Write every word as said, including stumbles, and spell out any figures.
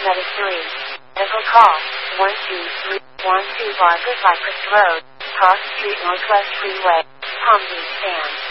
Meta three. Medical call, one two three one two Vargas Cypress Road, Cross Street Northwest Freeway, Palm Beach, San